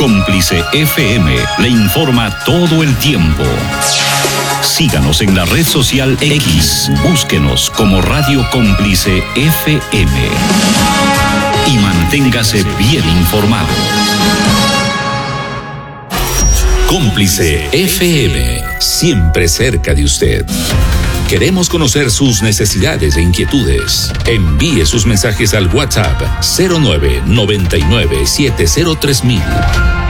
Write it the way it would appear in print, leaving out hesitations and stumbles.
Cómplice FM le informa todo el tiempo. Síganos en la red social X. Búsquenos como Radio Cómplice FM. Y manténgase bien informado. Cómplice FM, siempre cerca de usted. Queremos conocer sus necesidades e inquietudes. Envíe sus mensajes al WhatsApp 0999703000.